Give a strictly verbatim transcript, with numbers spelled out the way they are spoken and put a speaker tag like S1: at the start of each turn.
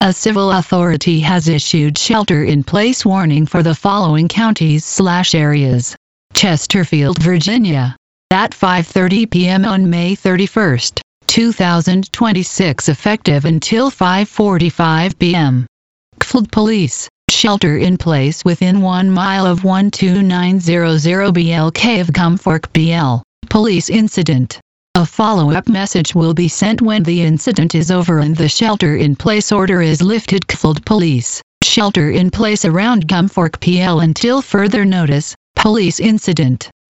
S1: A civil authority has issued shelter-in-place warning for the following counties slash areas. Chesterfield, Virginia. At five thirty p m on May thirty-first, two thousand twenty-six, effective until five forty-five p m Gulfport Police. Shelter in place within one mile of one two nine zero zero B L K of Gulfport B L. Police incident. A follow-up message will be sent when the incident is over and the shelter-in-place order is lifted. Gulfport Police. Shelter in place around Gulfport P L until further notice. Police incident.